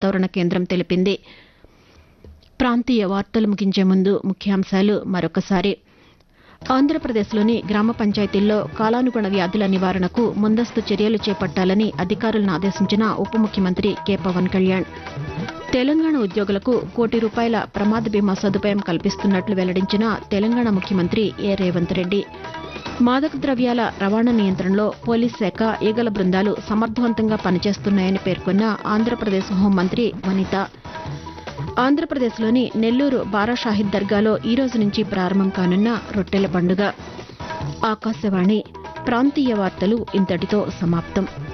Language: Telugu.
వాతావరణ కేంద్రం తెలిపింది. ప్రాంతీయ వార్తలు ముగించే ముందు ముఖ్యాంశాలు మరొకసారి. ఆంధ్రప్రదేశ్లోని గ్రామ పంచాయతీల్లో కాలానుగుణ వ్యాధుల నివారణకు ముందస్తు చర్యలు చేపట్టాలని అధికారులను ఆదేశించిన ఉప ముఖ్యమంత్రి కె. పవన్ కళ్యాణ్. తెలంగాణ ఉద్యోగులకు ₹1,00,00,000 ప్రమాద బీమా సదుపాయం కల్పిస్తున్నట్లు వెల్లడించిన తెలంగాణ ముఖ్యమంత్రి ఏ. రేవంత్ రెడ్డి. మాదక ద్రవ్యాల రవాణా నియంత్రణలో పోలీస్ శాఖ, ఈగల బృందాలు సమర్థవంతంగా పనిచేస్తున్నాయని పేర్కొన్న ఆంధ్రప్రదేశ్ హోంమంత్రి వనిత. ఆంధ్రప్రదేశ్లోని నెల్లూరు బారా షాహిద్ దర్గాలో ఈ రోజు నుంచి ప్రారంభం కానున్న రొట్టెల పండుగ. ఆకాశవాణి ప్రాంతీయ వార్తలు ఇంతటితో సమాప్తం.